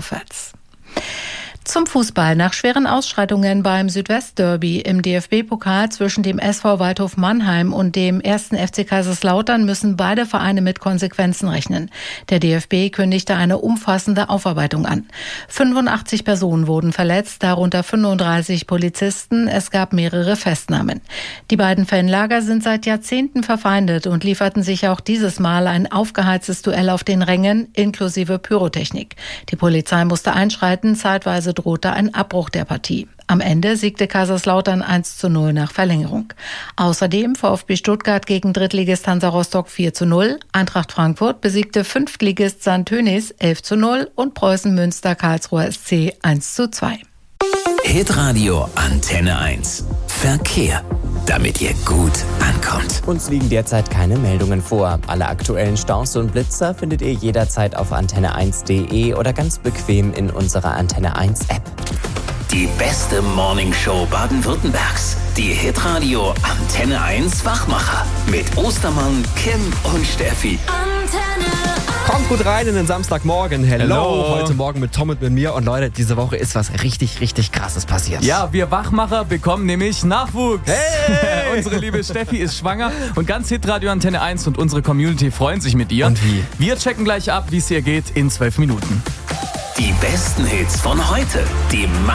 aufwärts. Zum Fußball. Nach schweren Ausschreitungen beim Südwestderby im DFB-Pokal zwischen dem SV Waldhof Mannheim und dem 1. FC Kaiserslautern müssen beide Vereine mit Konsequenzen rechnen. Der DFB kündigte eine umfassende Aufarbeitung an. 85 Personen wurden verletzt, darunter 35 Polizisten. Es gab mehrere Festnahmen. Die beiden Fanlager sind seit Jahrzehnten verfeindet und lieferten sich auch dieses Mal ein aufgeheiztes Duell auf den Rängen, inklusive Pyrotechnik. Die Polizei musste einschreiten, zeitweise drohte ein Abbruch der Partie. Am Ende siegte Kaiserslautern 1:0 nach Verlängerung. Außerdem VfB Stuttgart gegen Drittligist Hansa Rostock 4:0, Eintracht Frankfurt besiegte Fünftligist St. Tönis 11:0 und Preußen Münster Karlsruher SC 1:2. Hitradio Antenne 1. Verkehr. Damit ihr gut ankommt. Uns liegen derzeit keine Meldungen vor. Alle aktuellen Staus und Blitzer findet ihr jederzeit auf antenne1.de oder ganz bequem in unserer Antenne 1 App. Die beste Morningshow Baden-Württembergs. Die Hitradio Antenne 1 Wachmacher. Mit Ostermann, Kim und Steffi. Kommt gut rein in den Samstagmorgen. Hello. Heute Morgen mit Tom und mit mir. Und Leute, diese Woche ist was richtig, richtig Krasses passiert. Ja, wir Wachmacher bekommen nämlich Nachwuchs. Hey! Unsere liebe Steffi ist schwanger und ganz Hitradio Antenne 1 und unsere Community freuen sich mit ihr. Und wie? Wir checken gleich ab, wie es ihr geht in 12 Minuten. Die besten Hits von heute. Die